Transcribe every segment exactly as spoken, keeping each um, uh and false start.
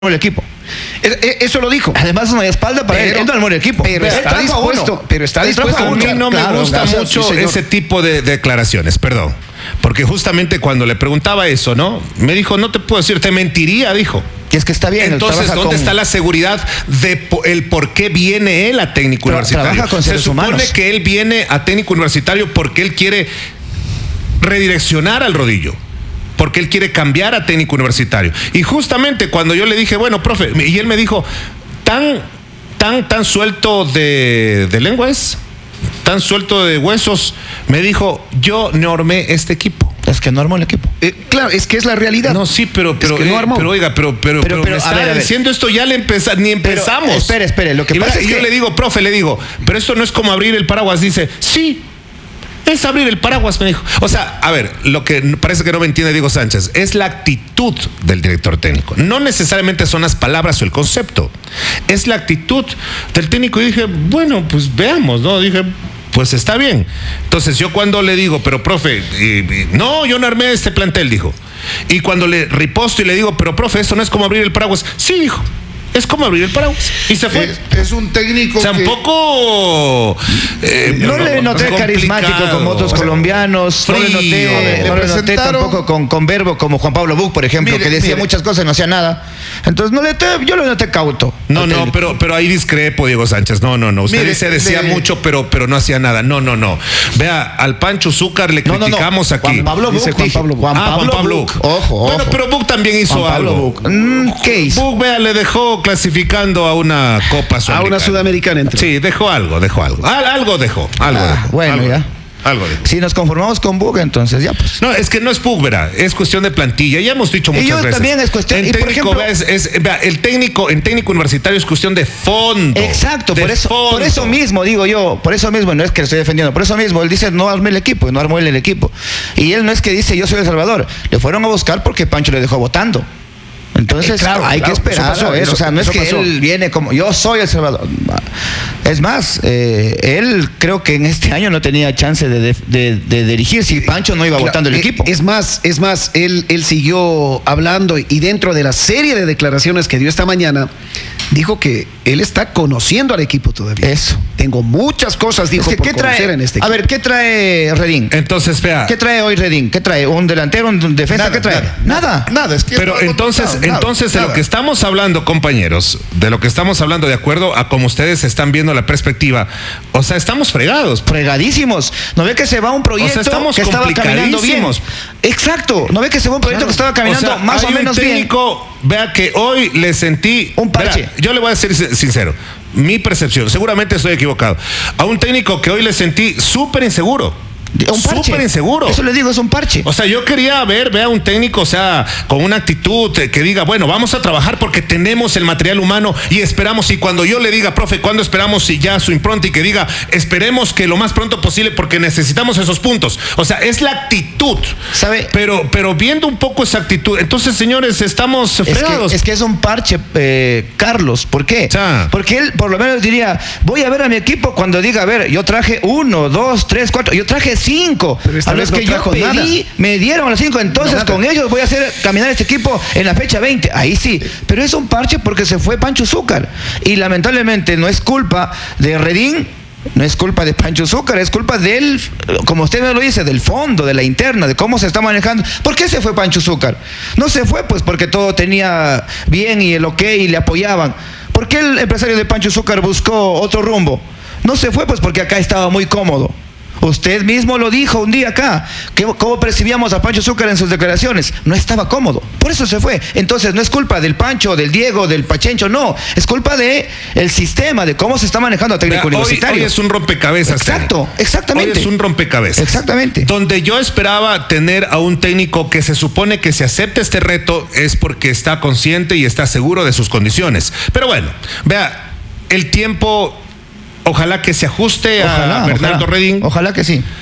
el equipo. Eso lo dijo. Además, no hay espalda para pero, él. Él no armó el equipo. Pero pero está dispuesto. Pero está dispuesto. A mí no claro, me gusta gracias, mucho sí, ese tipo de declaraciones, perdón. Porque justamente cuando le preguntaba eso, ¿no? Me dijo, no te puedo decir, te mentiría, dijo. Y es que está bien. Entonces, ¿dónde con... está la seguridad de po el por qué viene él a técnico Tra universitario? Trabaja con seres Se supone humanos. que él viene a técnico universitario porque él quiere redireccionar al rodillo. Porque él quiere cambiar a técnico universitario. Y justamente cuando yo le dije, bueno, profe, y él me dijo, tan, tan, tan suelto de, de lengua es, tan suelto de huesos, me dijo, yo no armé este equipo. Es que no armó el equipo. Eh, claro, es que es la realidad. No, sí, pero, pero, es que no eh, armó. pero oiga, pero, pero, Pero, pero, pero, me a está ver, a ver. diciendo esto, ya le empeza, ni empezamos. Pero, espere, espere, lo que y pasa vea, es yo que... le digo, profe, le digo, pero esto no es como abrir el paraguas. Dice, sí, es abrir el paraguas, me dijo. O sea, a ver, lo que parece que no me entiende Diego Sánchez es la actitud del director técnico. No necesariamente son las palabras o el concepto. Es la actitud del técnico. Y dije, bueno, pues veamos, ¿no? Dije, pues está bien. Entonces yo cuando le digo, pero profe, y, y, no, yo no armé este plantel, dijo. Y cuando le riposto y le digo, pero profe, eso no es como abrir el paraguas. Sí, dijo. Es como abrir el paraguas. Y se fue. Es, es un técnico o sea, que... un poco... Eh, No, no le noté carismático como otros colombianos. No le noté, ver, no le le noté presentaron... tampoco con, con verbo como Juan Pablo Buch, por ejemplo, Mire, que decía mire. muchas cosas y no hacía nada. Entonces no le noté, yo lo noté cauto. No, no, pero, pero ahí discrepo, Diego Sánchez. No, no, no. Usted Mire, dice, decía mire. mucho, pero, pero no hacía nada. No, no, no. Vea, al Pancho Zúcar le No, no, no. criticamos aquí. Juan Pablo Dice Buch, Juan dije. Pablo Buch. Juan ah, Juan Pablo Buch. Buch. Ojo, ojo. Bueno, pero Buch también hizo Juan Pablo algo. Buch. Mm, ¿Qué hizo? Buch, vea, le dejó clasificando a una Copa A Sudamericana. una sudamericana entró. Sí, dejó algo, dejó algo. Al- algo dejó, algo Ah, dejó. bueno, algo, ya. Algo dejó. Si nos conformamos con Buch, entonces ya pues. No, es que no es Buch, verá, es cuestión de plantilla. Ya hemos dicho Y muchas yo veces. también es cuestión- En y por técnico, ejemplo- vea, es, es- vea, el técnico, en técnico universitario es cuestión de fondo. Exacto, de por eso, fondo. por eso mismo digo yo, por eso mismo, no es que lo estoy defendiendo, por eso mismo, él dice no armé el equipo, y no armó él el equipo. Y él no es que dice yo soy El Salvador, le fueron a buscar porque Pancho le dejó votando. Entonces, Eh, claro, hay claro, que esperar eso pasó, a ver, eso- o sea, no es eso que pasó. él viene como yo soy El Salvador. Es más, eh, él creo que en este año no tenía chance de, de, de, de dirigir si Pancho no iba Claro, votando el eh, equipo. Es más, es más, él, él siguió hablando y dentro de la serie de declaraciones que dio esta mañana, dijo que él está conociendo al equipo todavía. Eso. Tengo muchas cosas, dijo, Es que, por ¿qué conocer trae? en este A equipo. ver, ¿qué trae Redín? Entonces, vea. ¿Qué trae hoy Redín? ¿Qué trae? ¿Un delantero, un defensa? Nada, ¿Qué trae? nada, Nada. Nada, es que Pero no ha entonces, contratado, nada, entonces de nada. lo que estamos hablando, compañeros, de lo que estamos hablando de acuerdo a como ustedes están viendo la perspectiva, o sea, estamos fregados. Fregadísimos. ¿No ve que se va un proyecto O sea, estamos que estaba caminando bien? complicadísimos. Exacto. ¿No ve que se va un proyecto que estaba caminando O sea, más o hay menos un bien? técnico, vea que hoy le sentí Un parche. verá, yo le voy a ser sincero, mi percepción, seguramente estoy equivocado. A un técnico que hoy le sentí súper inseguro. Un parche. Súper inseguro. Eso le digo, es un parche. O sea, yo quería ver, vea un técnico, o sea, con una actitud eh, que diga, bueno, vamos a trabajar porque tenemos el material humano y esperamos, y cuando yo le diga, profe, ¿cuándo esperamos si ya su impronta? Y que diga, esperemos que lo más pronto posible porque necesitamos esos puntos. O sea, es la actitud. ¿Sabe? Pero, pero viendo un poco esa actitud, entonces, señores, estamos Es fregados. que, es que es un parche, eh, Carlos. ¿Por qué? Ya. Porque él por lo menos diría, voy a ver a mi equipo cuando diga, a ver, yo traje uno, dos, tres, cuatro, yo traje cinco. Pero esta A los vez no que yo trajo pedí, nada. me dieron los cinco. Entonces, No, nada. con ellos voy a hacer caminar este equipo en la fecha veinte. Ahí sí. Pero es un parche porque se fue Pancho Zúcar. Y lamentablemente no es culpa de Redín. No es culpa de Pancho Zúcar, es culpa del, como usted me lo dice, del fondo, de la interna, de cómo se está manejando. ¿Por qué se fue Pancho Zúcar? No se fue pues porque todo tenía bien y el ok y le apoyaban. ¿Por qué el empresario de Pancho Zúcar buscó otro rumbo? No se fue pues porque acá estaba muy cómodo. Usted mismo lo dijo un día acá, que cómo percibíamos a Pancho Zúcar en sus declaraciones. No estaba cómodo, por eso se fue. Entonces no es culpa del Pancho, del Diego, del Pachencho, no. Es culpa de el sistema, de cómo se está manejando a técnico Vea, hoy, universitario. hoy es un rompecabezas. Exacto, técnico. exactamente. Hoy es un rompecabezas. Exactamente. Donde yo esperaba tener a un técnico que se supone que si acepta este reto es porque está consciente y está seguro de sus condiciones. Pero bueno, vea, el tiempo ojalá que se ajuste Ojalá, a Bernardo ojalá, Redín. Ojalá que sí.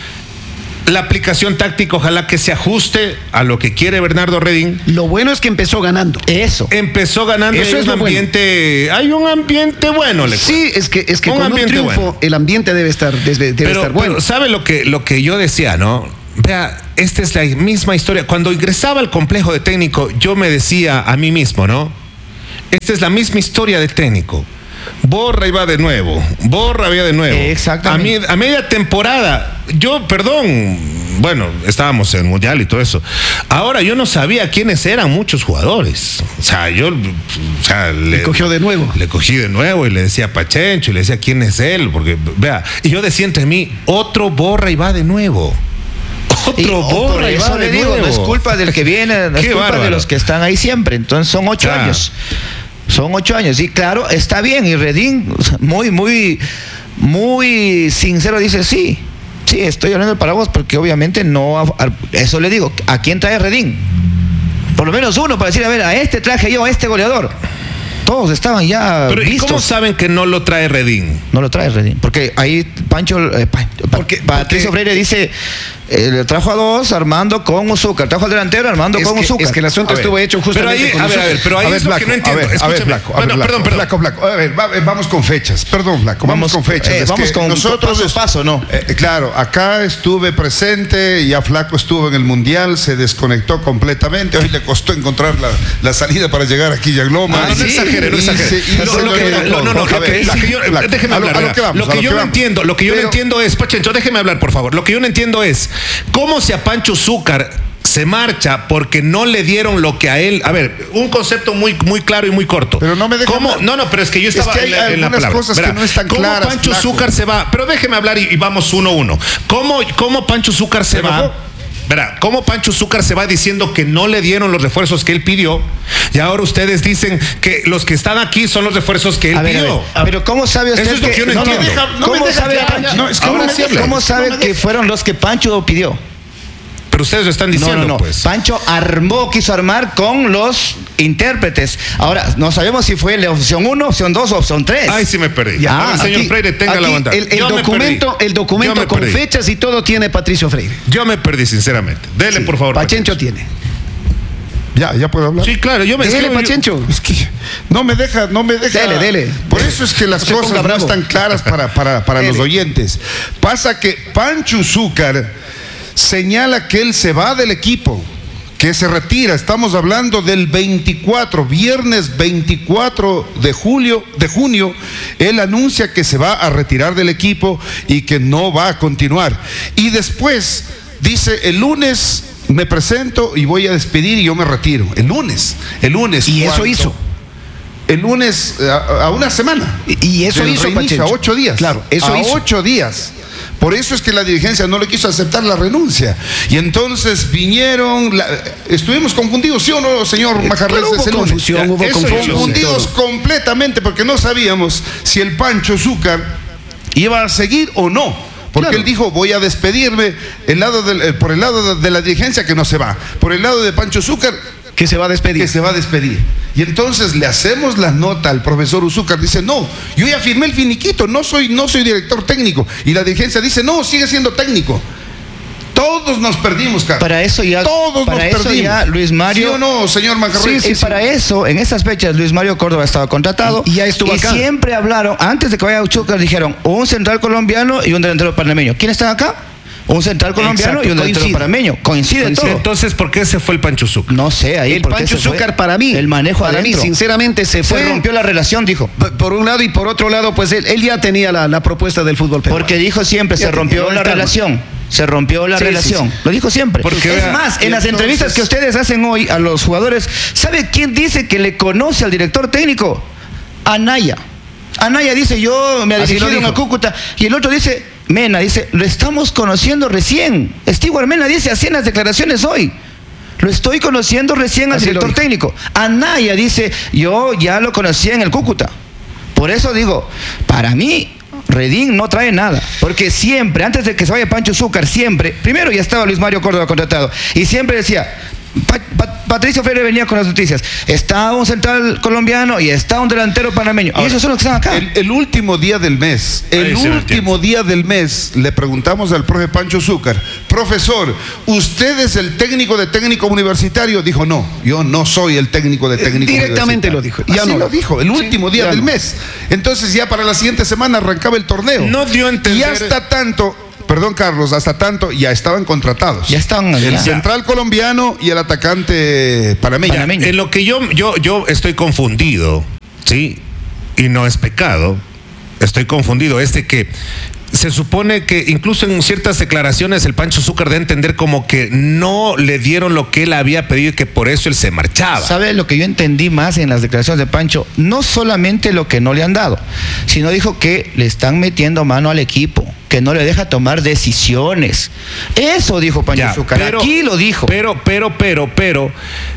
La aplicación táctica ojalá que se ajuste a lo que quiere Bernardo Redín. Lo bueno es que empezó ganando. Eso. Empezó ganando, Eso hay es un lo bueno. ambiente, hay un ambiente bueno, le cuento. Sí, es que, es que Un con un ambiente triunfo bueno. el ambiente debe estar, debe, debe pero, estar bueno. pero ¿sabe lo que, lo que yo decía, no? Vea, esta es la misma historia. Cuando ingresaba al complejo de técnico, yo me decía a mí mismo, ¿no? esta es la misma historia del técnico. Borra y va de nuevo, borra y va de nuevo. Exactamente. A, mi, a media temporada, yo, perdón, bueno, estábamos en el Mundial y todo eso. Ahora yo no sabía quiénes eran muchos jugadores. O sea, yo, o sea, le, le cogió de nuevo. Le cogí de nuevo y le decía Pachencho y le decía quién es él, porque vea, y yo decía entre mí, otro borra y va de nuevo. Otro y, borra por y eso va le de digo, nuevo. no es culpa del que viene, no es Qué culpa bárbaro. de los que están ahí siempre. Entonces son ocho Claro. años. Son ocho años. Y claro, está bien. Y Redín, muy, muy, muy sincero, dice, sí, sí, estoy hablando del paraguas porque obviamente no... Eso le digo, ¿a quién trae Redín? Por lo menos uno para decir, a ver, a este traje yo, a este goleador. Todos estaban ya Pero ¿y vistos. cómo saben que no lo trae Redín? No lo trae Redín. Porque ahí Pancho, eh, Pa- Porque- Patricio porque- Freire dice, eh, le trajo a dos Armando con Uzúcar. Trajo al delantero Armando Es con que, Uzúcar. es que el asunto A ver, estuvo hecho Pero justamente ahí, con a ver, a ver, pero ahí A ver, es lo Blanco, que no a entiendo. ver, a ver, Escúchame. Blanco, a ver, Bueno, Blanco, perdón, perdón. Blanco, Blanco. A ver, va- eh, vamos con fechas. Perdón, Blanco, vamos, Vamos, con fechas. eh, Es vamos que con nosotros paso a es- paso, ¿no? Eh, eh, claro, acá estuve presente, ya Flaco estuvo en el Mundial, se desconectó completamente. Hoy le costó encontrar la, la salida para llegar aquí a Gloma. Ah, no, no Y- exagere, no y exagere. se- y No, se lo que- lo- no, no, no, a lo ver, que- lo que yo- Blanco, déjeme a lo- hablar. a lo vea. que vamos, Lo a que lo yo que no vamos. entiendo, lo que yo no Pero- entiendo es, Pachencho, déjeme hablar, por favor. Lo que yo no entiendo es cómo si a Pancho Zúcar se marcha porque no le dieron lo que a él. A ver, un concepto muy, muy claro y muy corto. Pero no me deja ¿Cómo? hablar. No, no, pero es que yo Es estaba que hay en, la, en la algunas palabra. cosas que Verá, no están ¿cómo claras, Pancho Flaco? Zúcar se va? Pero déjeme hablar y, y vamos uno a uno. ¿Cómo, cómo Pancho Zúcar se, ¿Se va? enojó? Verá, ¿cómo Pancho Zúcar se va diciendo que no le dieron los refuerzos que él pidió? Y ahora ustedes dicen que los que están aquí son los refuerzos que él A ver, a pidió. ver, pero ¿cómo sabe usted Eso es lo que yo no no, entiendo. deja- no me ¿Cómo deja sabe, que hable. No, es que ¿cómo, no me deja. cómo sabe No me que deja. fueron los que Pancho pidió? Pero ustedes lo están diciendo, no, no, no. pues. Pancho armó, quiso armar con los intérpretes. Ahora, no sabemos si fue la opción uno, opción dos o opción tres. Ay, sí me perdí. Ya, Ahora, señor aquí- Freire, tenga aquí la bondad. El, el Yo me documento, perdí. el documento Yo me con perdí. fechas y todo tiene Patricio Freire. Yo me perdí, sinceramente. Dele, Sí, por favor. Pachencho tiene. Ya, ya puedo hablar. Sí, claro, yo me Dele, escribo, yo- Pachencho. Es que no me deja, no me deja. Dele, dele. Por eso es que las se cosas ponga no bravo. están claras para, para, para los Dele. oyentes. Pasa que Pancho Zúcar señala que él se va del equipo, que se retira. Estamos hablando del veinticuatro, viernes veinticuatro de julio, de junio, él anuncia que se va a retirar del equipo y que no va a continuar. Y después dice, el lunes me presento y voy a despedir y yo me retiro. El lunes, el lunes. Y eso ¿cuándo? hizo. El lunes a, a una semana. Y- y eso Del hizo reinicio, Pachencho. a ocho días. Claro, eso a hizo. ocho días. Por eso es que la dirigencia no le quiso aceptar la renuncia. Y entonces vinieron, la- estuvimos confundidos, ¿sí o no, señor Majarres? Claro, hubo ese lunes? confusión, Ya, hubo eso, confusión. confundidos completamente porque no sabíamos si el Pancho Zúcar iba a seguir o no. Porque Claro. él dijo, voy a despedirme el lado del- eh, por el lado de, de la dirigencia que no se va. Por el lado de Pancho Zúcar Que se va a despedir. que se va a despedir. Y entonces le hacemos la nota al profesor Uzúcar, dice, no, yo ya firmé el finiquito, no soy, no soy director técnico. Y la dirigencia dice, no, sigue siendo técnico. Todos nos perdimos, Carlos. Para eso ya, Todos para nos eso perdimos. ya Luis Mario. ¿Sí o no, señor Macarrey? Sí, sí, para eso, en esas fechas, Luis Mario Córdoba estaba contratado. Y- y ya estuvo y acá. siempre hablaron, antes de que vaya a Uchúcar, dijeron un central colombiano y un delantero panameño. ¿Quién están acá? Un central colombiano Exacto, y un delantero coincide. panameño. Coincide, Coincide. todo. Entonces, ¿por qué se fue el Pancho Zúcar? No sé, ahí El por qué Pancho se fue. Zúcar para mí. El manejo para adentro. mí, sinceramente, se fue. Se rompió la relación, dijo. P- Por un lado y por otro lado, pues él, él ya tenía la, la propuesta del fútbol peruano. Porque dijo siempre, Ya se rompió tenía la el karma. relación. Se rompió la Sí, sí, relación. sí. Lo dijo siempre. Porque, es vea, más, en y las entonces- entrevistas que ustedes hacen hoy a los jugadores, ¿sabe quién dice que le conoce al director técnico? Anaya. Anaya dice, yo me Así lo dirigieron dijo. a Cúcuta. Y el otro dice, Mena, dice, lo estamos conociendo recién. Stewart Mena dice así en las declaraciones hoy. Lo estoy conociendo recién al Así lo director dijo. técnico. Anaya dice, yo ya lo conocía en el Cúcuta. Por eso digo, para mí, Redín no trae nada. Porque siempre, antes de que se vaya Pancho Zúcar, siempre, primero ya estaba Luis Mario Córdoba contratado. Y siempre decía, Pa- Pa- Patricio Freire venía con las noticias. Está un central colombiano y está un delantero panameño. y esos son los que están acá. El, el último día del mes, el Ahí se lo último día del mes, le preguntamos al profe Pancho Zúcar, profesor, ¿usted es el técnico de técnico universitario? Dijo, no, yo no soy el técnico de técnico Directamente universitario. lo dijo, ya Así no. lo dijo, el Sí, último día ya del no. mes. Entonces ya para la siguiente semana arrancaba el torneo. No dio a entender- Y hasta tanto, perdón Carlos, hasta tanto ya estaban contratados. Ya estaban. El ya. central colombiano y el atacante panameño. Panameño. En lo que yo, yo, yo estoy confundido, ¿sí? Y no es pecado, estoy confundido, es de que se supone que incluso en ciertas declaraciones el Pancho Zúcar da a entender como que no le dieron lo que él había pedido y que por eso él se marchaba. ¿Sabe lo que yo entendí más en las declaraciones de Pancho? No solamente lo que no le han dado, sino dijo que le están metiendo mano al equipo, que no le deja tomar decisiones. Eso dijo Pancho Ya, Zúcar. pero- Aquí lo dijo. Pero, pero, pero, pero,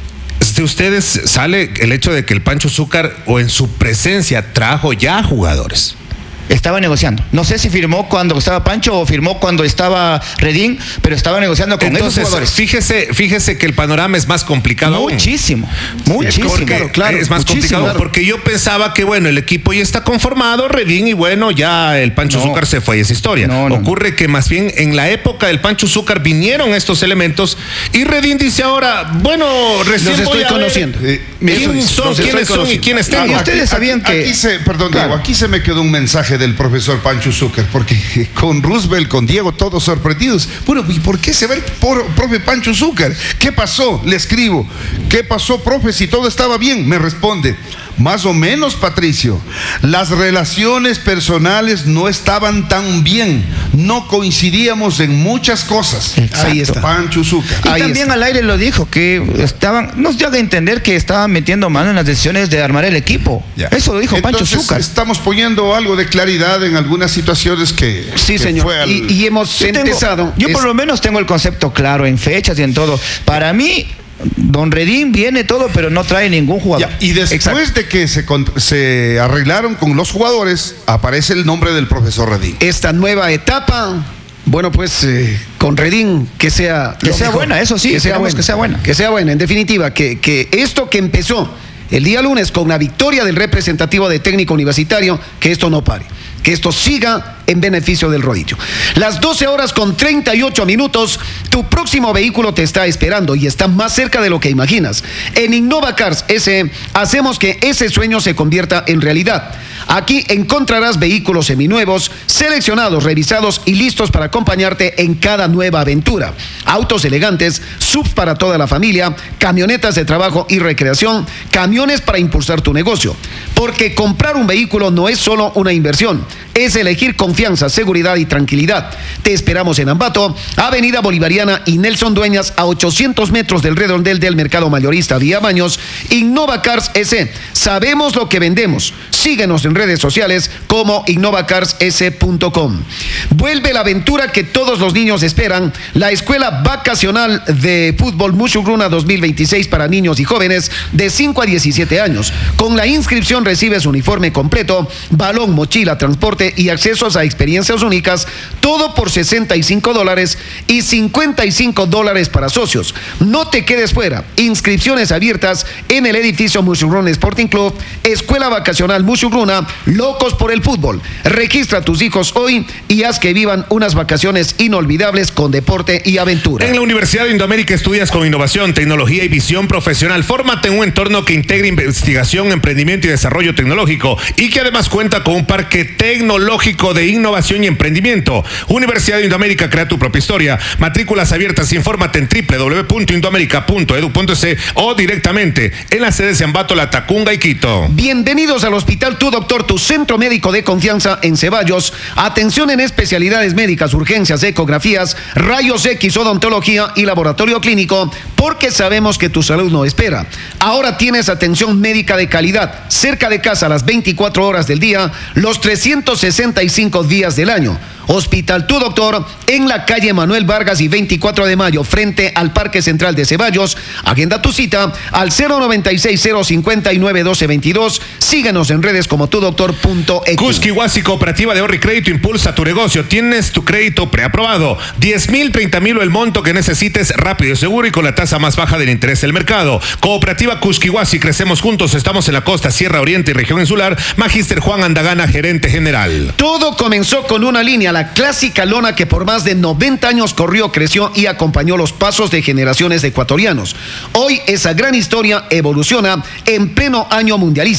de ustedes sale el hecho de que el Pancho Zúcar o en su presencia trajo ya jugadores. Estaba negociando. No sé si firmó cuando estaba Pancho o firmó cuando estaba Redín, pero estaba negociando con esos Entonces, jugadores. fíjese, fíjese que el panorama es más complicado aún. Muchísimo, muchísimo. Porque claro, es más muchísimo. complicado Claro. porque yo pensaba que bueno, el equipo ya está conformado, Redín, y bueno, ya el Pancho No. Zúcar se fue, y esa historia. No, no, Ocurre que más bien en la época del Pancho Zúcar vinieron estos elementos y Redín dice ahora, bueno, recién Los voy estoy a ver conociendo. Eh, ¿Quién eso dice, son, los quiénes estoy son y conociendo. quiénes Ah, tengo? y ustedes sabían aquí, que- Aquí se, perdón, Claro. Diego, aquí se me quedó un mensaje del profesor Pancho Zúcar, porque con Roosevelt, con Diego, todos sorprendidos. Bueno, ¿y por qué se va el por- profe Pancho Zúcar? ¿Qué pasó? Le escribo. ¿Qué pasó, profe? Si todo estaba bien. Me responde. Más o menos, Patricio. Las relaciones personales no estaban tan bien. No coincidíamos en muchas cosas. Exacto. Ahí está. Pancho Zúcar. Y Ahí también está. al aire lo dijo, que estaban, nos dio a entender que estaban metiendo mano en las decisiones de armar el equipo. Ya. Eso lo dijo Pancho Entonces, Zúcar. estamos poniendo algo de claridad en algunas situaciones que. Sí, que señor. fue al- Y, y hemos Yo, tengo- empezado. yo por es- lo menos tengo el concepto claro en fechas y en todo. Para mí, Don Redín viene todo, pero no trae ningún jugador. Ya, y después Exacto. de que se, con- se arreglaron con los jugadores, aparece el nombre del profesor Redín. esta nueva etapa, bueno, pues eh, con Redín, que sea Que lo sea buena, eso sí, que sea queremos buena, que sea buena. que sea buena, en definitiva, que, que esto que empezó el día lunes con la victoria del representativo de técnico universitario, que esto no pare, que esto siga en beneficio del rodillo. Las doce horas con treinta y ocho minutos, tu próximo vehículo te está esperando y está más cerca de lo que imaginas. En Innova Cars S hacemos que ese sueño se convierta en realidad. Aquí encontrarás vehículos seminuevos, seleccionados, revisados y listos para acompañarte en cada nueva aventura. Autos elegantes, subs para toda la familia, camionetas de trabajo y recreación, camiones para impulsar tu negocio. Porque comprar un vehículo no es solo una inversión, es elegir confianza, seguridad y tranquilidad. Te esperamos en Ambato, Avenida Bolivariana y Nelson Dueñas, a ochocientos metros del redondel del Mercado Mayorista Vía Baños. Innova Cars S. Sabemos lo que vendemos. Síguenos en redes sociales como innova cars s punto com. Vuelve la aventura que todos los niños esperan, la Escuela Vacacional de Fútbol Mushugruna dos mil veintiséis para niños y jóvenes de cinco a diecisiete años. Con la inscripción recibes uniforme completo, balón, mochila, transporte y accesos a experiencias únicas, todo por sesenta y cinco dólares y cincuenta y cinco dólares para socios. No te quedes fuera. Inscripciones abiertas en el edificio Mushugruna Sporting Club, Escuela Vacacional Mushugruna, locos por el fútbol. Registra a tus hijos hoy y haz que vivan unas vacaciones inolvidables con deporte y aventura. En la Universidad de Indoamérica estudias con innovación, tecnología y visión profesional. Fórmate en un entorno que integre investigación, emprendimiento y desarrollo tecnológico y que además cuenta con un parque tecnológico de innovación y emprendimiento. Universidad de Indoamérica, crea tu propia historia. Matrículas abiertas, infórmate en doble u doble u doble u punto indoamerica punto edu punto es o directamente en las sedes de Ambato, La Tacunga y Quito. Bienvenidos al Hospital Tu Doctor, tu centro médico de confianza en Ceballos. Atención en especialidades médicas, urgencias, ecografías, rayos X, odontología y laboratorio clínico, porque sabemos que tu salud no espera. Ahora tienes atención médica de calidad, cerca de casa las veinticuatro horas del día, los trescientos sesenta y cinco días del año. Hospital Tu Doctor en la calle Manuel Vargas y veinticuatro de mayo, frente al Parque Central de Ceballos. Agenda tu cita al cero noventa y seis, cero cincuenta y nueve, doce veintidós. Síguenos en redes como tudoctor punto e q. Kuskiwasi Cooperativa de Ahorro y Crédito impulsa tu negocio. Tienes tu crédito preaprobado. diez mil, treinta mil o el monto que necesites, rápido y seguro y con la tasa más baja del interés del mercado. Cooperativa Kuskiwasi, crecemos juntos. Estamos en la costa, Sierra Oriente y región insular. Magíster Juan Andagana, gerente general. Todo comenzó con una línea, la clásica lona que por más de noventa años corrió, creció y acompañó los pasos de generaciones de ecuatorianos. Hoy esa gran historia evoluciona en pleno año mundialista.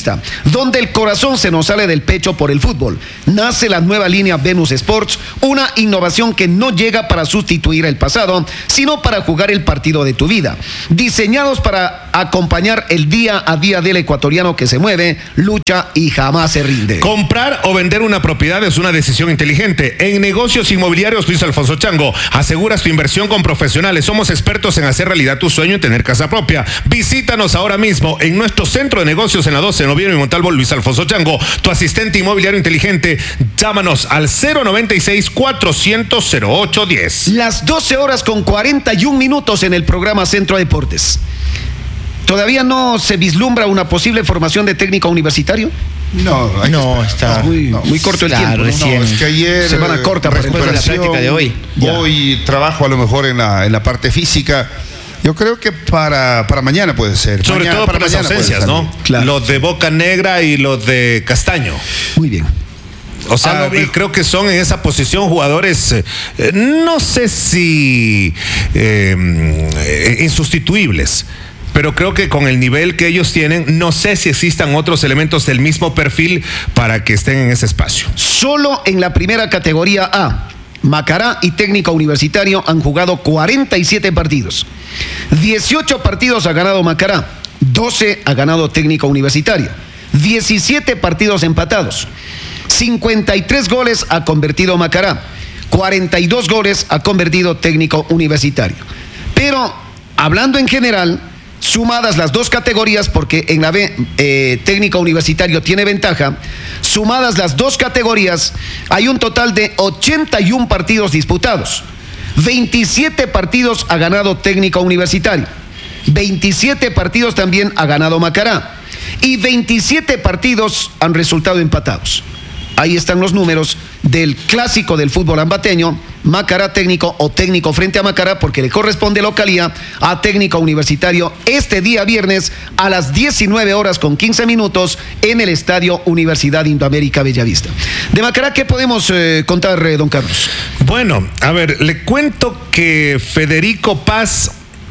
donde el corazón se nos sale del pecho por el fútbol. Nace la nueva línea Venus Sports, una innovación que no llega para sustituir el pasado, sino para jugar el partido de tu vida. Diseñados para acompañar el día a día del ecuatoriano que se mueve, lucha y jamás se rinde. Comprar o vender una propiedad es una decisión inteligente. En negocios inmobiliarios, Luis Alfonso Chango, aseguras tu inversión con profesionales. Somos expertos en hacer realidad tu sueño y tener casa propia. Visítanos ahora mismo en nuestro centro de negocios en la doce de noviembre en Montalvo. Luis Alfonso Chango, tu asistente inmobiliario inteligente. Llámanos al cero noventa y seis, cuatrocientos, cero ocho diez. Las doce horas con cuarenta y un minutos en el programa Centro Deportes. ¿Todavía no se vislumbra una posible formación de técnico universitario? No, hay No, que está Es muy, no, muy corto el claro, tiempo. ¿no? recién. No, es que ayer Semana corta para después de la recuperación, práctica de hoy. Ya. Hoy trabajo a lo mejor en la, en la parte física. Yo creo que para, para mañana puede ser. Sobre Mañana- todo para por las mañana puede ausencias, salir. ¿no? Claro. Los de Boca Negra y los de Castaño. Muy bien. O sea, A lo y mejor- creo que son en esa posición jugadores, eh, eh, no sé si eh, eh, insustituibles, pero creo que con el nivel que ellos tienen, no sé si existan otros elementos del mismo perfil para que estén en ese espacio. Solo en la primera categoría A, Macará y Técnico Universitario han jugado cuarenta y siete partidos. dieciocho partidos ha ganado Macará, doce ha ganado Técnico Universitario, diecisiete partidos empatados, cincuenta y tres goles ha convertido Macará, cuarenta y dos goles ha convertido Técnico Universitario. Pero, hablando en general, sumadas las dos categorías, porque en la B eh, Técnico Universitario tiene ventaja, sumadas las dos categorías, hay un total de ochenta y uno partidos disputados. veintisiete partidos ha ganado Técnico Universitario, veintisiete partidos también ha ganado Macará y veintisiete partidos han resultado empatados. Ahí están los números del clásico del fútbol ambateño, Macará Técnico o Técnico frente a Macará, porque le corresponde localía a Técnico Universitario este día viernes a las diecinueve horas con quince minutos en el Estadio Universidad Indoamérica Bellavista. De Macará, ¿qué podemos eh, contar, eh, don Carlos? Bueno, a ver, le cuento que Federico Paz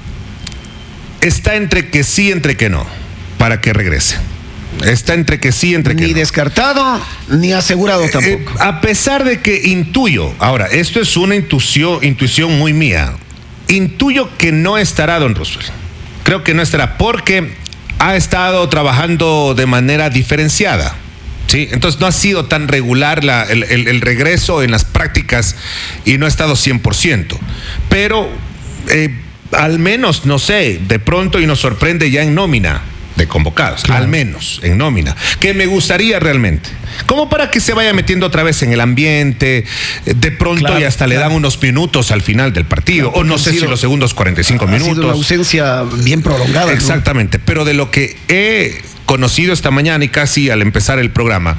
está entre que sí, entre que no, para que regrese. Está entre que sí, entre que Ni no. descartado, ni asegurado Eh, tampoco. a pesar de que intuyo, ahora, esto es una intuición, intuición muy mía, intuyo que no estará Don Roosevelt. Creo que no estará porque ha estado trabajando de manera diferenciada. ¿Sí? Entonces no ha sido tan regular la, el, el, el regreso en las prácticas y no ha estado cien por ciento. Pero eh, al menos, no sé, de pronto y nos sorprende ya en nómina de convocados, Claro. al menos en nómina, que me gustaría realmente, como para que se vaya metiendo otra vez en el ambiente, eh, de pronto Claro, y hasta le claro. dan unos minutos al final del partido, Claro, o no porque sé han si sido- los segundos cuarenta y cinco Ha minutos. sido una ausencia bien prolongada, ¿no? Exactamente, pero de lo que he conocido esta mañana y casi al empezar el programa,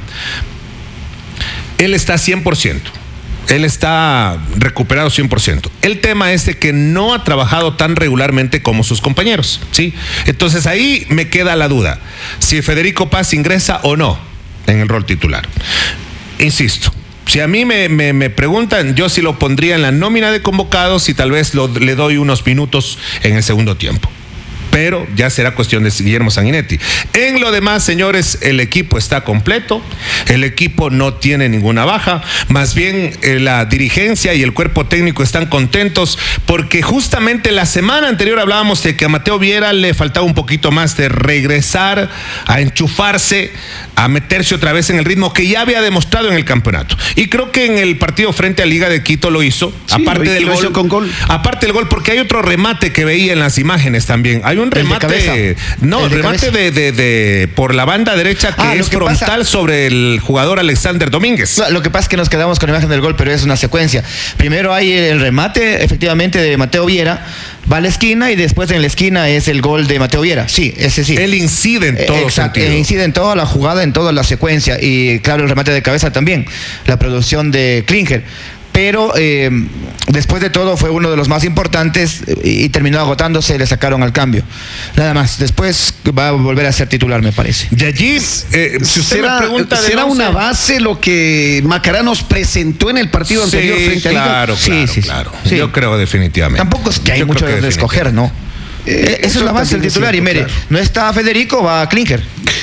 él está cien por ciento. Él está recuperado cien por ciento. El tema es de que no ha trabajado tan regularmente como sus compañeros, ¿sí? Entonces ahí me queda la duda, si Federico Paz ingresa o no en el rol titular. Insisto, si a mí me, me, me preguntan, yo sí lo pondría en la nómina de convocados y tal vez lo, le doy unos minutos en el segundo tiempo. Pero ya será cuestión de Guillermo Sanguinetti. En lo demás, señores, el equipo está completo, el equipo no tiene ninguna baja, más bien eh, la dirigencia y el cuerpo técnico están contentos porque justamente la semana anterior hablábamos de que a Mateo Viera le faltaba un poquito más de regresar, a enchufarse, a meterse otra vez en el ritmo que ya había demostrado en el campeonato. Y creo que en el partido frente a Liga de Quito lo hizo, Sí, aparte lo del hizo gol, con gol. aparte del gol, porque hay otro remate que veía en las imágenes también. Hay un de remate, cabeza. no, El de remate cabeza. de, de, de por la banda derecha que Ah, lo es que frontal pasa- sobre el jugador Alexander Domínguez. No, lo que pasa es que nos quedamos con la imagen del gol, pero es una secuencia. Primero hay el remate, efectivamente, de Mateo Viera, va a la esquina y después en la esquina es el gol de Mateo Viera. Sí, ese sí. Él incide en Eh, todo exacto, sentido. eh, incide en toda la jugada, en toda la secuencia. Y claro, el remate de cabeza también, la producción de Klinger. Pero eh, después de todo fue uno de los más importantes eh, y, y terminó agotándose, le sacaron al cambio. Nada más, después va a volver a ser titular, me parece. Y allí, eh, si usted ¿Será, me pregunta del ¿será once, una base lo que Macará nos presentó en el partido sí, anterior frente a Liga? claro, Sí, claro, sí, sí. claro. Sí. Yo creo definitivamente. Tampoco es que hay Yo mucho creo que de escoger, ¿no? Eh, Eh, Esa es eso la base del también es titular. cierto, y mire, claro. no está Federico, va Klinger.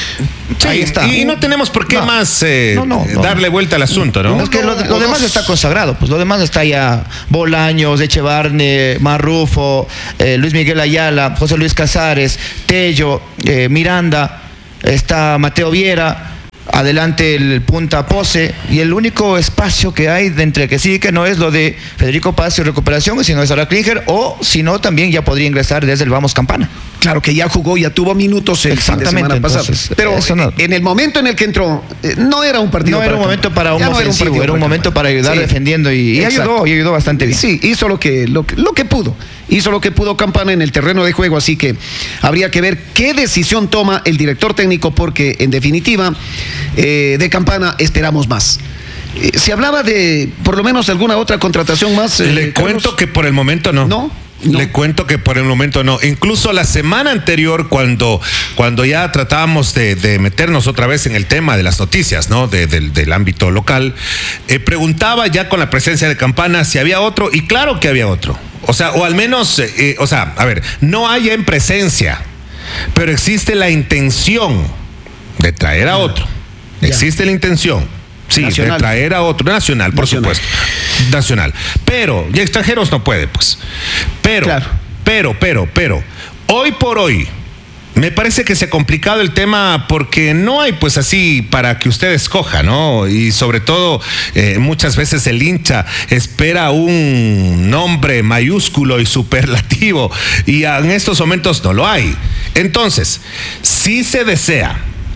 Sí, ahí está. Y no tenemos por qué No. más eh, No, no, no. darle vuelta al asunto, ¿no? No, es que lo, lo demás está consagrado, pues lo demás está ya Bolaños, Echevarne, Marrufo, eh, Luis Miguel Ayala, José Luis Casares, Tello, eh, Miranda, está Mateo Viera, adelante el punta Pose, y el único espacio que hay de entre que sí y que no es lo de Federico Paz y recuperación, si no es ahora Klinger, o si no también ya podría ingresar desde el Vamos Campana. Claro que ya jugó, ya tuvo minutos el fin de Exactamente, semana pasado. entonces, Pero eso no. en el momento en el que entró, eh, no era un partido No era un momento campana. para un Ya no ofensivo, partido era un momento para ayudar Sí. defendiendo y, y Exacto. ayudó, y ayudó bastante bien. Sí, hizo lo que, lo, que- lo que pudo. Hizo lo que pudo Campana en el terreno de juego, así que habría que ver qué decisión toma el director técnico, porque en definitiva, eh, de Campana esperamos más. Eh, se hablaba de por lo menos alguna otra contratación más. eh, Le Carlos. cuento que por el momento no. No, no. Le cuento que por el momento no. Incluso la semana anterior, cuando, cuando ya tratábamos de, de meternos otra vez en el tema de las noticias, ¿no? De- del, del ámbito local, eh, preguntaba ya con la presencia de Campana si había otro, y claro que había otro. O sea, o al menos, eh, o sea, a ver, no hay en presencia, pero existe la intención de traer a otro. Ya. Existe la intención. Sí, Nacional. de traer a otro, nacional, por Nacional. supuesto. Nacional. Pero, y extranjeros no puede, pues. Pero, Claro. pero, pero, pero, hoy por hoy, me parece que se ha complicado el tema porque no hay pues así para que usted escoja, ¿no? Y sobre todo, eh, muchas veces el hincha espera un nombre mayúsculo y superlativo, y en estos momentos no lo hay. Entonces, si se desea,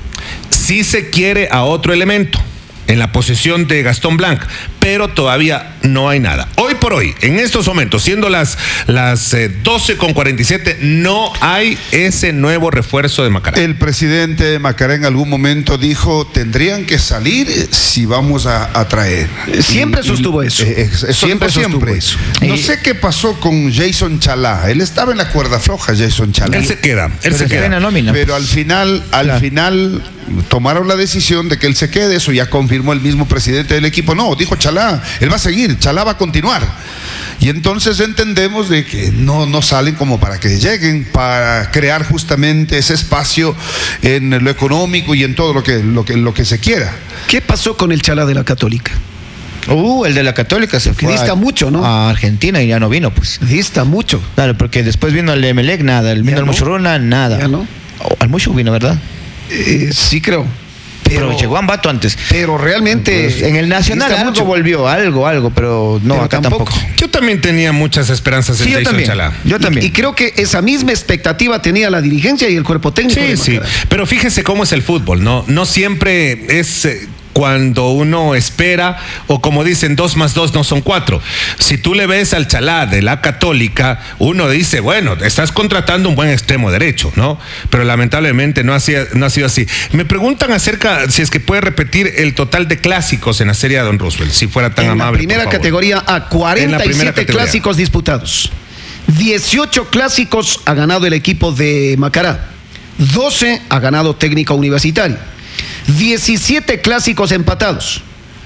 si se quiere a otro elemento en la posición de Gastón Blanc, pero todavía no hay nada. Hoy por hoy, en estos momentos, siendo las, las eh, doce con cuarenta y siete, no hay ese nuevo refuerzo de Macará. El presidente de Macará en algún momento dijo, tendrían que salir si vamos a, a traer. Siempre sostuvo eso. eh, eso Siempre dijo sostuvo eso. No Y- sé qué pasó con Jason Chalá. Él estaba en la cuerda floja, Jason Chalá. Él se queda, él Pero se está en la queda. nómina. Pero al final, al Claro. final tomaron la decisión de que él se quede. Eso ya confirmó el mismo presidente del equipo. No, dijo Chalá, él va a seguir, Chalá va a continuar. Y entonces entendemos de que no, no salen como para que lleguen, para crear justamente ese espacio en lo económico y en todo lo que, lo que, lo que se quiera. ¿Qué pasó con el Chalá de la Católica? Uh, el de la Católica se Que fue dista a, mucho, ¿no? a Argentina y ya no vino, pues. Dista mucho. Claro, porque después vino el Emelec, nada. El vino Ya el no. Muchurruna, nada. Ya no. Oh, al Mucho vino, ¿verdad? Eh, sí creo. Pero, Pero, llegó a Ambato antes. pero realmente... Pues, en el Nacional dista algo mucho. volvió, algo, algo, pero no, Pero acá tampoco. tampoco. Yo también tenía muchas esperanzas en Sí, yo Jason también. Chalá. Yo también. Y, y creo que esa misma expectativa tenía la dirigencia y el cuerpo técnico. Sí, de sí, Macará. pero fíjese cómo es el fútbol, ¿no? No siempre es eh, cuando uno espera, o como dicen, dos más dos no son cuatro. Si tú le ves al Chalá de la Católica, uno dice, bueno, estás contratando un buen extremo derecho, ¿no? Pero lamentablemente no ha sido, no ha sido así. Me preguntan acerca, si es que puede repetir el total de clásicos en la Serie A, don Roosevelt, si fuera tan en amable. la por primera favor. categoría A, En la cuarenta y primera siete categoría. clásicos disputados. dieciocho clásicos ha ganado el equipo de Macará. doce ha ganado Técnico Universitario. diecisiete clásicos empatados.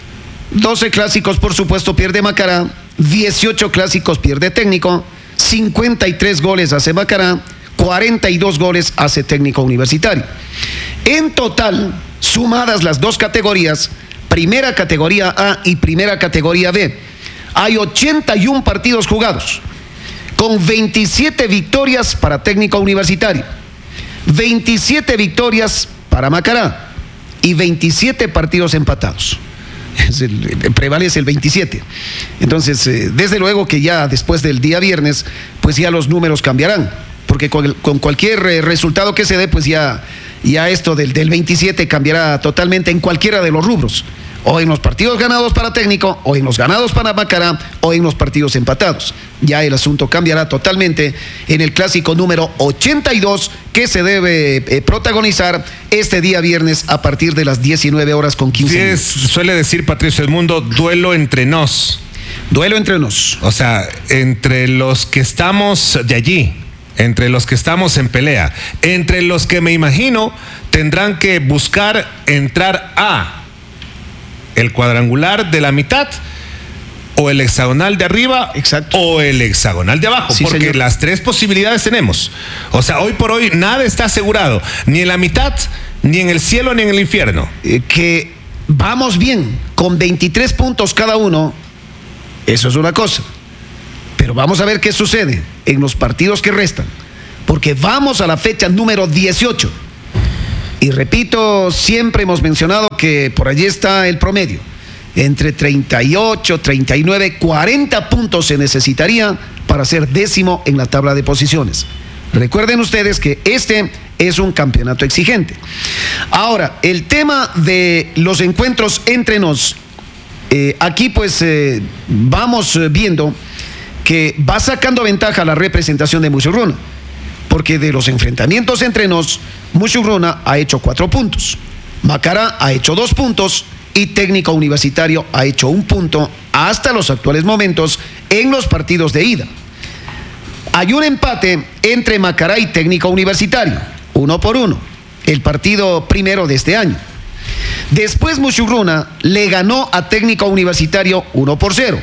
doce clásicos, por supuesto, pierde Macará. dieciocho clásicos pierde Técnico. cincuenta y tres goles hace Macará. cuarenta y dos goles hace Técnico Universitario. En total, sumadas las dos categorías, primera categoría A y primera categoría B, hay ochenta y uno partidos jugados, con veintisiete victorias para Técnico Universitario, veintisiete victorias para Macará y veintisiete partidos empatados. Es el- prevalece el veintisiete. Entonces, eh, desde luego que ya después del día viernes, pues ya los números cambiarán, porque con, el- con cualquier eh, resultado que se dé, pues ya, ya esto del, del veintisiete cambiará totalmente en cualquiera de los rubros. O en los partidos ganados para Técnico, o en los ganados para Macará, o en los partidos empatados. Ya el asunto cambiará totalmente en el clásico número ochenta y dos que se debe eh, protagonizar este día viernes a partir de las diecinueve horas con quince Sí, es- minutos. suele decir Patricio El Mundo, duelo entre nos. Duelo entre nos. O sea, entre los que estamos de allí, entre los que estamos en pelea, entre los que me imagino tendrán que buscar entrar a el cuadrangular de la mitad, o el hexagonal de arriba, Exacto. o el hexagonal de abajo, Sí, porque señor. las tres posibilidades tenemos. O sea, hoy por hoy nada está asegurado, ni en la mitad, Ni en el cielo ni en el infierno. Eh, que vamos bien, con veintitrés puntos cada uno, eso es una cosa. Pero vamos a ver qué sucede en los partidos que restan. Porque vamos a la fecha número dieciocho. Y repito, siempre hemos mencionado que por allí está el promedio. Entre treinta y ocho, treinta y nueve, cuarenta puntos se necesitaría para ser décimo en la tabla de posiciones. Recuerden ustedes que este es un campeonato exigente. Ahora, el tema de los encuentros entre nos, eh, aquí pues eh, vamos viendo que va sacando ventaja la representación de Musurruna, porque de los enfrentamientos entre nos, Musurruna ha hecho cuatro puntos, Macará ha hecho dos puntos y Técnico Universitario ha hecho un punto hasta los actuales momentos en los partidos de ida. Hay un empate entre Macará y Técnico Universitario, uno por uno, el partido primero de este año. Después Musurruna le ganó a Técnico Universitario uno por cero.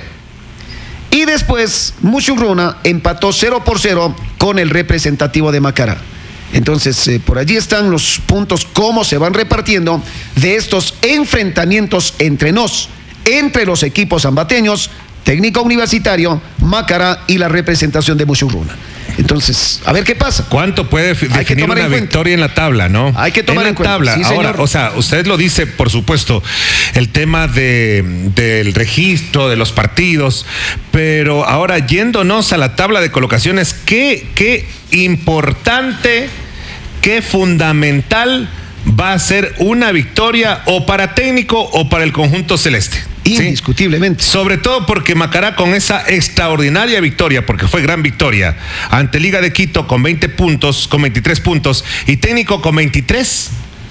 Y después Musurruna empató cero por cero con el representativo de Macará. Entonces, eh, por allí están los puntos, cómo se van repartiendo de estos enfrentamientos entre nos, entre los equipos ambateños, Técnico Universitario, Macará y la representación de Musurruna. Entonces, a ver qué pasa. ¿Cuánto puede definir una victoria en la tabla, no? Hay que tomar en, en cuenta. tabla. Sí, ahora, señor. o sea, usted lo dice, por supuesto, el tema de, del registro de los partidos, pero ahora yéndonos a la tabla de colocaciones, qué, qué importante, qué fundamental va a ser una victoria o para Técnico o para el conjunto celeste. Indiscutiblemente. ¿Sí? Sobre todo porque Macará, con esa extraordinaria victoria, porque fue gran victoria, ante Liga de Quito con veinte puntos, con veintitrés puntos, y Técnico con veintitrés.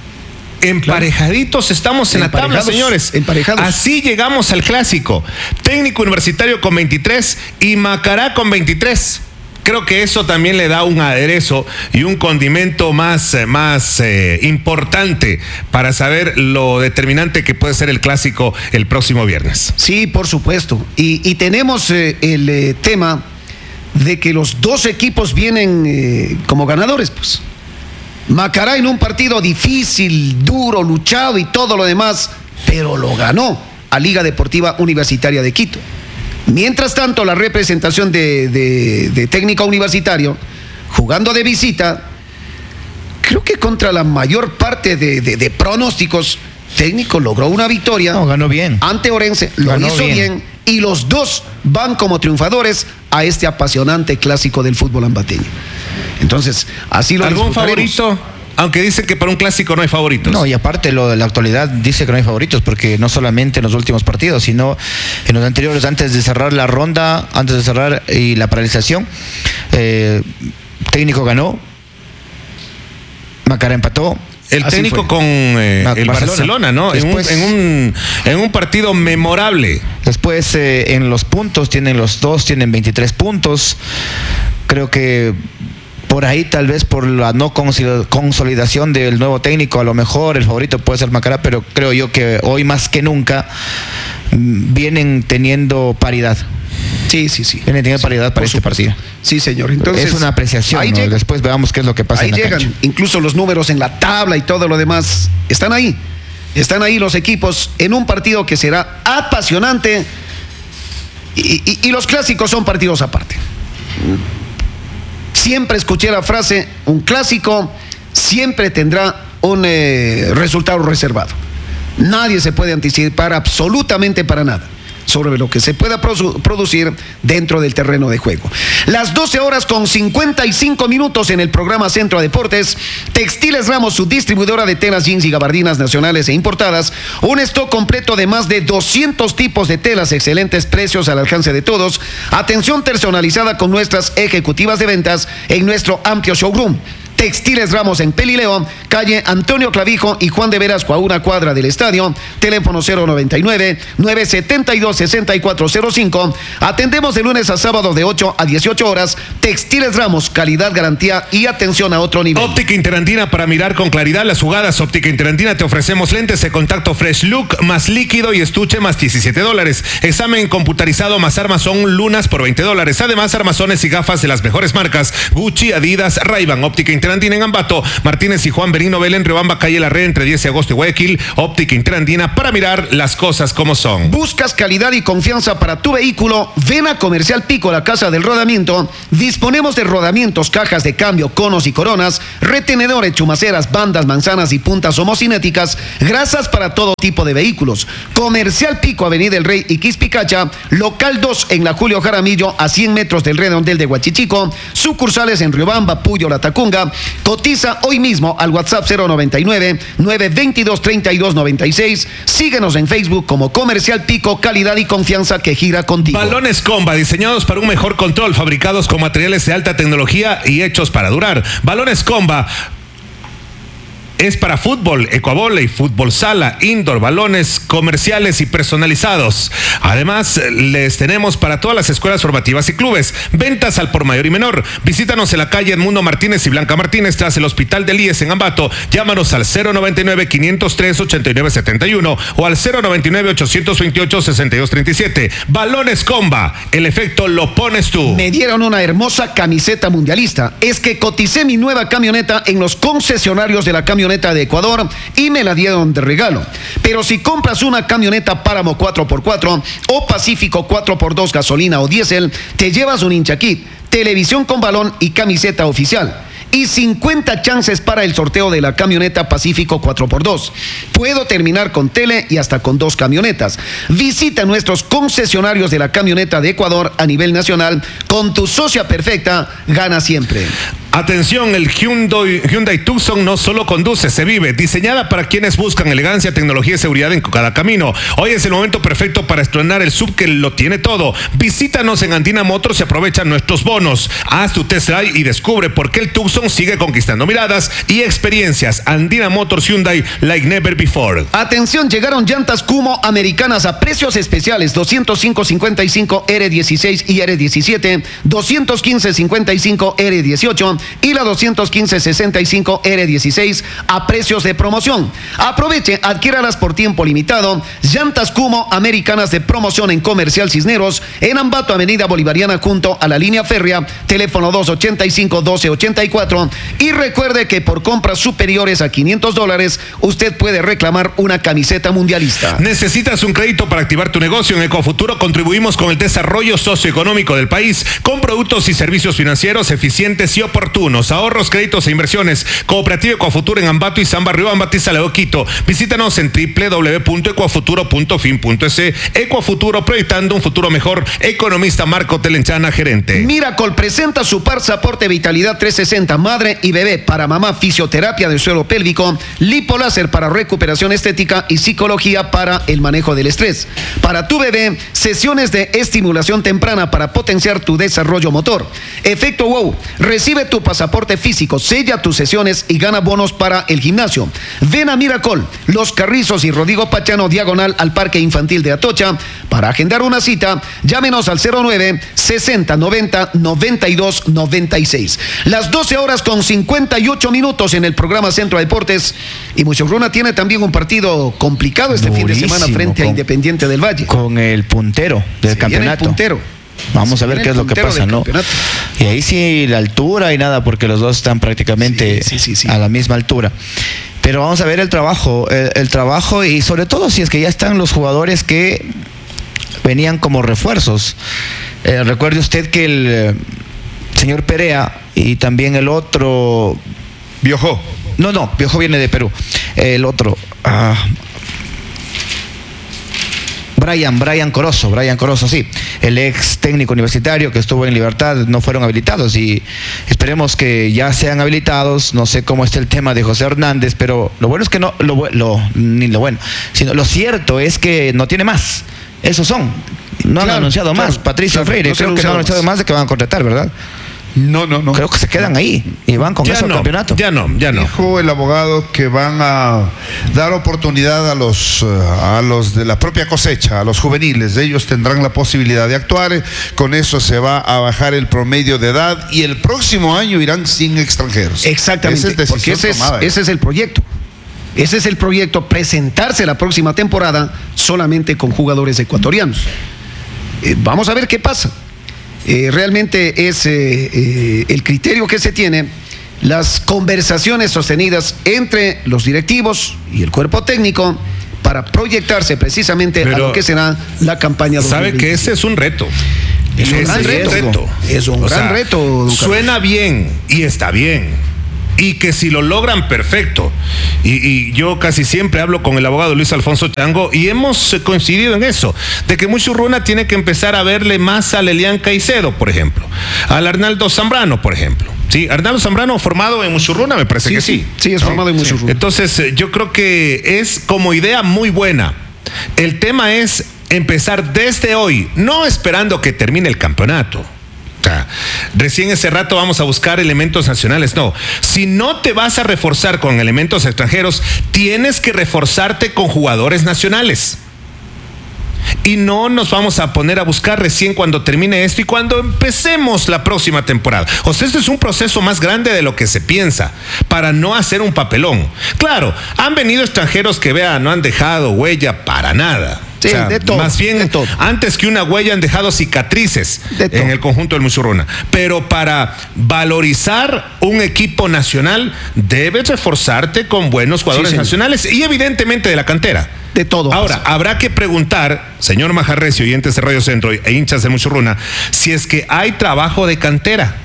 Emparejaditos estamos en la tabla, señores. Emparejados. Así llegamos al clásico. Técnico Universitario con veintitrés y Macará con veintitrés. Creo que eso también le da un aderezo y un condimento más, más eh, importante para saber lo determinante que puede ser el clásico el próximo viernes. Sí, por supuesto. Y, y tenemos eh, el eh, tema de que los dos equipos vienen eh, como ganadores, pues. Macará en un partido difícil, duro, luchado y todo lo demás, pero lo ganó a Liga Deportiva Universitaria de Quito. Mientras tanto, la representación de, de, de Técnico Universitario, jugando de visita, creo que contra la mayor parte de, de, de pronósticos, Técnico logró una victoria. No, ganó bien. Ante Orense, lo Ganó hizo bien. bien, y los dos van como triunfadores a este apasionante clásico del fútbol ambateño. Entonces, así lo ¿Algún disfrutaremos. favorito? Aunque dicen que para un clásico no hay favoritos. No, y aparte lo de la actualidad dice que no hay favoritos, porque no solamente en los últimos partidos, sino en los anteriores, antes de cerrar la ronda, antes de cerrar y la paralización, eh, Técnico ganó, Macará empató. El Así técnico fue. con eh, Ah, el Barcelona, Barcelona, ¿no? En un, Después- en, un, en un partido memorable. Después eh, en los puntos tienen los dos, tienen veintitrés puntos. Creo que por ahí, tal vez por la no consol- consolidación del nuevo técnico, a lo mejor el favorito puede ser Macará, pero creo yo que hoy más que nunca mm, vienen teniendo paridad. Sí, sí, sí. Vienen teniendo Sí, paridad para por este supuesto. partido. Sí, señor. Entonces, es una apreciación, ahí ¿no? llega. Después veamos qué es lo que pasa Ahí en la llegan, cancha. incluso los números en la tabla y todo lo demás, están ahí. Están ahí los equipos en un partido que será apasionante y, y- y los clásicos son partidos aparte. Siempre escuché la frase, un clásico siempre tendrá un eh, resultado reservado. Nadie se puede anticipar absolutamente para nada sobre lo que se pueda produ- producir dentro del terreno de juego. Las doce horas con cincuenta y cinco minutos en el programa Centro Deportes. Textiles Ramos, su distribuidora de telas, jeans y gabardinas nacionales e importadas. Un stock completo de más de doscientos tipos de telas, excelentes precios al alcance de todos. Atención personalizada con nuestras ejecutivas de ventas en nuestro amplio showroom. Textiles Ramos en Pelileo, calle Antonio Clavijo y Juan de Velasco, a una cuadra del estadio. Teléfono cero noventa y nueve, nueve setenta y dos, sesenta y cuatro cero cinco. Atendemos de lunes a sábado de ocho a dieciocho horas. Textiles Ramos, calidad, garantía y atención a otro nivel. Óptica Interandina, para mirar con claridad las jugadas. Óptica Interandina, te ofrecemos lentes de contacto Fresh Look más líquido y estuche más diecisiete dólares. Examen computarizado más armazón lunas por veinte dólares. Además, armazones y gafas de las mejores marcas: Gucci, Adidas, Ray-Ban. Óptica Interandina, Interandina en Ambato, Martínez y Juan Benino Belén, Riobamba, calle La Red, entre diez de agosto y Guayaquil, Óptica Interandina, para mirar las cosas como son. ¿Buscas calidad y confianza para tu vehículo? Ven a Comercial Pico, la casa del rodamiento. Disponemos de rodamientos, cajas de cambio, conos y coronas, retenedores, chumaceras, bandas, manzanas y puntas homocinéticas, grasas para todo tipo de vehículos. Comercial Pico, Avenida El Rey y Quispicacha, local dos en la Julio Jaramillo, a cien metros del redondel de Huachichico, sucursales en Riobamba, Puyo, La Tacunga. Cotiza hoy mismo al WhatsApp cero noventa y nueve, nueve veintidós, treinta y dos noventa y seis. Síguenos en Facebook como Comercial Pico, calidad y confianza que gira contigo. Balones Comba, diseñados para un mejor control, fabricados con materiales de alta tecnología y hechos para durar. Balones Comba es para fútbol, ecuavóley, fútbol sala, indoor, balones comerciales y personalizados. Además, les tenemos para todas las escuelas formativas y clubes. Ventas al por mayor y menor. Visítanos en la calle Edmundo Martínez y Blanca Martínez, tras el Hospital del I E S en Ambato. Llámanos al cero noventa y nueve, quinientos tres, ochenta y nueve setenta y uno o al cero noventa y nueve, ochocientos veintiocho, sesenta y dos treinta y siete. Balones Comba, el efecto lo pones tú. Me dieron una hermosa camiseta mundialista. Es que coticé mi nueva camioneta en los concesionarios de la camioneta de Ecuador y me la dieron de regalo. Pero si compras una camioneta Páramo cuatro por cuatro o Pacífico cuatro por dos gasolina o diésel, te llevas un hincha kit, televisión con balón y camiseta oficial. Y cincuenta chances para el sorteo de la camioneta Pacífico cuatro por dos. Puedo terminar con tele y hasta con dos camionetas. Visita nuestros concesionarios de la camioneta de Ecuador a nivel nacional. Con tu socia perfecta, gana siempre. Atención, el Hyundai, Hyundai Tucson no solo conduce, se vive. Diseñada para quienes buscan elegancia, tecnología y seguridad en cada camino. Hoy es el momento perfecto para estrenar el sub que lo tiene todo. Visítanos en Andina Motors y aprovecha nuestros bonos. Haz tu test drive y descubre por qué el Tucson sigue conquistando miradas y experiencias. Andina Motors Hyundai, like never before. Atención, llegaron llantas Kumo americanas a precios especiales. doscientos cinco cincuenta y cinco R dieciséis y R diecisiete, doscientos quince cincuenta y cinco R dieciocho y la doscientos quince sesenta y cinco R dieciséis a precios de promoción. Aproveche, adquiéralas por tiempo limitado. Llantas Kumo americanas de promoción en Comercial Cisneros, en Ambato, Avenida Bolivariana, junto a la línea férrea, teléfono dos ochenta y cinco, doce ochenta y cuatro. Y recuerde que por compras superiores a quinientos dólares, usted puede reclamar una camiseta mundialista. ¿Necesitas un crédito para activar tu negocio? En Ecofuturo contribuimos con el desarrollo socioeconómico del país, con productos y servicios financieros eficientes y oportunos. Ahorros, créditos e inversiones. Cooperativa Ecofuturo en Ambato y San Barrio, Ambato y Saleo, Quito. Visítanos en doble u doble u doble u punto ecofuturo punto fin punto es. Ecofuturo, proyectando un futuro mejor. Economista Marco Telenchana, gerente. Miracle presenta su pasaporte Vitalidad trescientos sesenta, madre y bebé, para mamá, fisioterapia del suelo pélvico, lipoláser para recuperación estética y psicología para el manejo del estrés. Para tu bebé, sesiones de estimulación temprana para potenciar tu desarrollo motor. Efecto wow, recibe tu pasaporte físico, sella tus sesiones y gana bonos para el gimnasio. Ven a Miracle, Los Carrizos y Rodrigo Pachano, diagonal al Parque Infantil de Atocha. Para agendar una cita, llámenos al cero nueve, sesenta, noventa, noventa y dos, noventa y seis. Las doce horas con cincuenta y ocho minutos en el programa Centro de Deportes. Y Muchogruna tiene también un partido complicado este Durísimo, fin de semana frente con, a Independiente del Valle. Con el puntero del Se viene campeonato. el puntero. Vamos a ver qué es lo que pasa, ¿no? Campeonato. Y ahí sí la altura y nada, porque los dos están prácticamente Sí, sí, sí, sí. a la misma altura. Pero vamos a ver el trabajo, el, el trabajo y sobre todo si es que ya están los jugadores que venían como refuerzos. Eh, recuerde usted que el eh, señor Perea y también el otro... Biojó. No, no, Biojó viene de Perú. El otro... ah, Brian, Brian Corozo, Brian Corozo, sí, el ex técnico universitario que estuvo en Libertad, no fueron habilitados y esperemos que ya sean habilitados. No sé cómo está el tema de José Hernández, pero lo bueno es que no, lo, lo ni lo bueno, sino lo cierto es que no tiene más. Esos son. No Claro, han anunciado claro, más. Patricio claro, Freire, no se creo han que no han anunciado anunciado más de que van a contratar, ¿verdad? No, no, no. Creo que se quedan ahí y van con Ya eso al no, campeonato. ya no, ya no. Dijo el abogado que van a dar oportunidad a los, eh, a los de la propia cosecha, a los juveniles. Ellos tendrán la posibilidad de actuar. Con eso se va a bajar el promedio de edad y el próximo año irán sin extranjeros. Exactamente, Esa es porque decisión ese es, tomada. ese es el proyecto. Ese es el proyecto, presentarse la próxima temporada solamente con jugadores ecuatorianos. Eh, vamos a ver qué pasa. Eh, realmente es eh, eh, el criterio que se tiene. las conversaciones sostenidas entre los directivos y el cuerpo técnico para proyectarse precisamente Pero, a lo que será la campaña dos mil Sabe veinte. que ese es un reto. Es un Ese gran reto. reto. Es un O gran sea, reto, don Carlos. Suena bien y está bien. Y que si lo logran, perfecto. Y, y yo casi siempre hablo con el abogado Luis Alfonso Chango y hemos coincidido en eso, de que Muchurruna tiene que empezar a verle más a Lelian Caicedo, por ejemplo, al Arnaldo Zambrano, por ejemplo. Sí, Arnaldo Zambrano formado en Muchurruna, me parece Sí, que sí, sí. sí, es ¿no? formado en Muchurruna. Entonces, eh, yo creo que es como idea muy buena. El tema es empezar desde hoy, no esperando que termine el campeonato. O sea, recién ese rato vamos a buscar elementos nacionales. No, si no te vas a reforzar con elementos extranjeros, tienes que reforzarte con jugadores nacionales. Y no nos vamos a poner a buscar recién cuando termine esto y cuando empecemos la próxima temporada. O sea, este es un proceso más grande de lo que se piensa, para no hacer un papelón. Claro, han venido extranjeros que, vea, no han dejado huella para nada. Sí, O sea, de todo, más bien, de todo. antes que una huella han dejado cicatrices De todo. en el conjunto del Muchurruna. Pero para valorizar un equipo nacional, debes reforzarte con buenos jugadores Sí, señor. nacionales y evidentemente de la cantera. De todo. Ahora, habrá que preguntar, señor Majarrecio, oyentes de Radio Centro e hinchas de Muchurruna, si es que hay trabajo de cantera.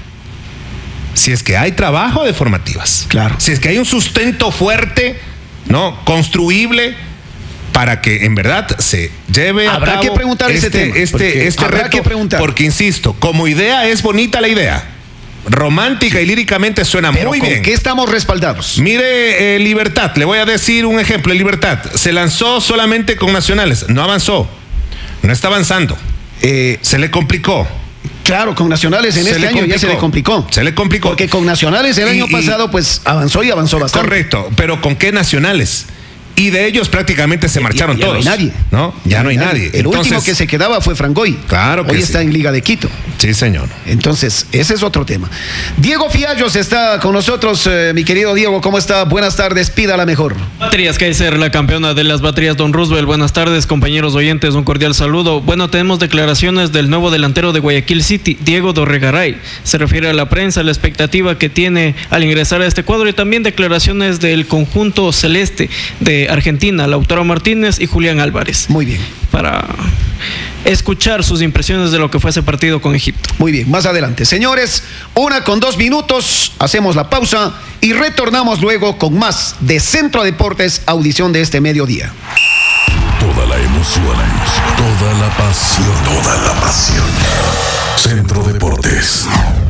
Si es que hay trabajo de formativas. Claro. Si es que hay un sustento fuerte, ¿no? Construible, para que en verdad se lleve a Habrá cabo que preguntar ese este, tema, este, porque este habrá reto, que preguntar. porque insisto, como idea es bonita la idea. Romántica y líricamente suena Pero muy ¿con bien. qué estamos respaldados? Mire, eh, Libertad, le voy a decir un ejemplo. Libertad se lanzó solamente con nacionales, no avanzó, no está avanzando, Eh, se le complicó. claro, con nacionales en Se este le año ya se le complicó. Se le complicó. Porque con nacionales el Y- año y- pasado pues avanzó y avanzó bastante. Correcto, pero ¿con qué nacionales? Y de ellos prácticamente se marcharon Ya- ya todos. No hay nadie. ¿No? Ya, no hay nadie. El último Entonces, que se quedaba fue Frangoy. Claro que Hoy sí. está en Liga de Quito. Sí, señor. Entonces, ese es otro tema. Diego Fiallos está con nosotros, eh, mi querido Diego, ¿cómo está? Buenas tardes, pídala mejor. Baterías Kaiser, la campeona de las baterías Don Roosevelt. Buenas tardes, compañeros oyentes, un cordial saludo. Bueno, tenemos declaraciones del nuevo delantero de Guayaquil City, Diego Dorregaray. Se refiere a la prensa, la expectativa que tiene al ingresar a este cuadro y también declaraciones del conjunto celeste de Argentina, Lautaro Martínez y Julián Álvarez. Muy bien, Para escuchar sus impresiones de lo que fue ese partido con Egipto. muy bien, más adelante. Señores, una con dos minutos, hacemos la pausa y retornamos luego con más de Centro Deportes, audición de este mediodía. Toda la emoción, toda la pasión, toda la pasión. Centro Deportes.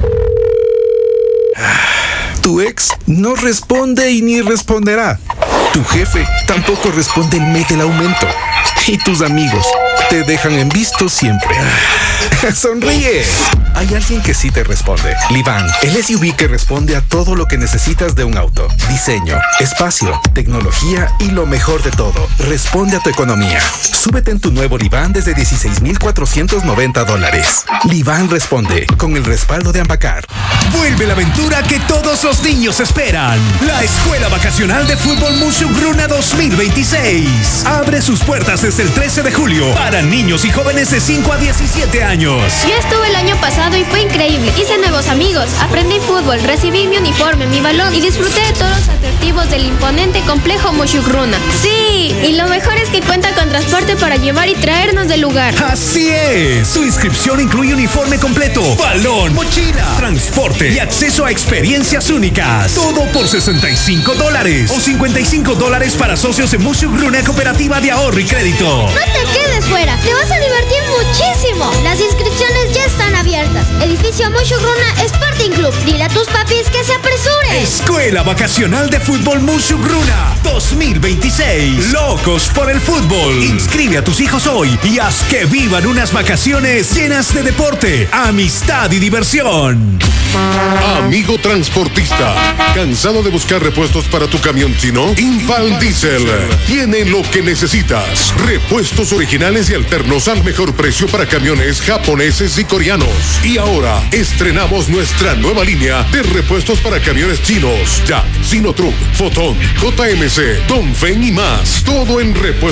Tu ex no responde y ni responderá. Tu jefe tampoco responde el mes del aumento. Y tus amigos te dejan en visto siempre. Sonríe. Hay alguien que sí te responde. Livan, el S U V que responde a todo lo que necesitas de un auto. Diseño, espacio, tecnología y lo mejor de todo. Responde a tu economía. Súbete en tu nuevo Livan desde dieciséis mil cuatrocientos noventa dólares. Livan responde con el respaldo de Ambacar. Vuelve la aventura que todos los niños esperan. La Escuela Vacacional de Fútbol Muchurruna dos mil veintiséis. Abre sus puertas desde el trece de julio para niños y jóvenes de cinco a diecisiete años. Yo estuve el año pasado y fue increíble. Hice nuevos amigos, aprendí fútbol, recibí mi uniforme, mi balón y disfruté de todos los atractivos del imponente complejo Muchurruna. Sí, y lo mejor es que cuenta con transporte para llevar y traernos del lugar. Así es. Su inscripción incluye uniforme completo, balón, mochila, transporte y acceso a experiencias únicas. Todo por sesenta y cinco dólares o cincuenta y cinco dólares para socios de Muchurruna Cooperativa de Ahorro y Crédito. No te quedes fuera, te vas a divertir muchísimo. Las inscripciones ya están abiertas. Edificio Muchurruna Sporting Club. Dile a tus papis que se apresuren. Escuela Vacacional de Fútbol Muchurruna dos mil veintiséis. Locos por el fútbol. Inscribe a tus hijos hoy y haz que vivan unas vacaciones llenas de deporte, amistad y diversión. Amigo transportista, ¿cansado de buscar repuestos para tu camión chino? Impal Diesel tiene lo que necesitas. Repuestos originales y alternos al mejor precio para camiones japoneses y coreanos. Y ahora estrenamos nuestra nueva línea de repuestos para camiones chinos. Jack, Sinotruck, Fotón, J M C, Dongfeng y más. Todo en repuestos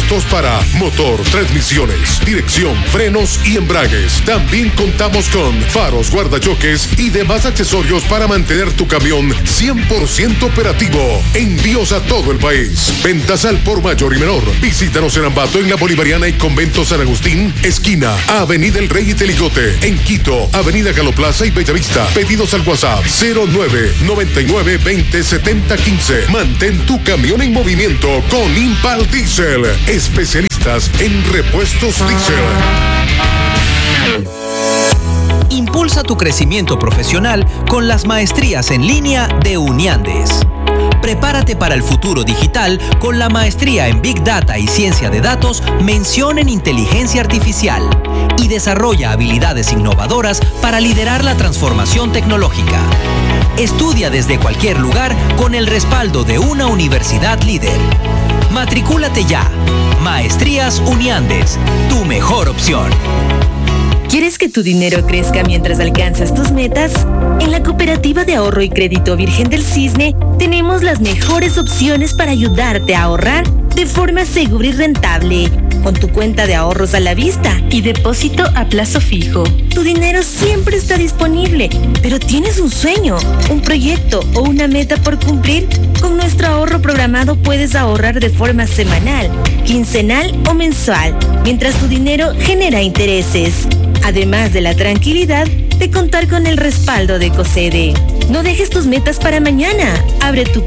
repuestos para motor, transmisiones, dirección, frenos y embragues. También contamos con faros, guardachoques y demás accesorios para mantener tu camión cien por ciento operativo. Envíos a todo el país. Ventas al por mayor y menor. Visítanos en Ambato, en la Bolivariana y Convento San Agustín, esquina Avenida El Rey y Teligote. En Quito, Avenida Galoplaza y Bellavista. Pedidos al WhatsApp cero nueve noventa y nueve veinte setenta quince. Mantén tu camión en movimiento con Impal Diesel. Especialistas en repuestos diésel. Impulsa tu crecimiento profesional con las maestrías en línea de Uniandes. Prepárate para el futuro digital con la maestría en Big Data y Ciencia de Datos, mención en Inteligencia Artificial, y desarrolla habilidades innovadoras para liderar la transformación tecnológica. Estudia desde cualquier lugar con el respaldo de una universidad líder. Matricúlate ya. Maestrías Uniandes, tu mejor opción. ¿Quieres que tu dinero crezca mientras alcanzas tus metas? En la Cooperativa de Ahorro y Crédito Virgen del Cisne tenemos las mejores opciones para ayudarte a ahorrar de forma segura y rentable, con tu cuenta de ahorros a la vista y depósito a plazo fijo. Tu dinero siempre está disponible, pero tienes un sueño, un proyecto o una meta por cumplir. Con nuestro ahorro programado puedes ahorrar de forma semanal, quincenal o mensual, mientras tu dinero genera intereses. Además de la tranquilidad de contar con el respaldo de COSEDE. No dejes tus metas para mañana. Abre tu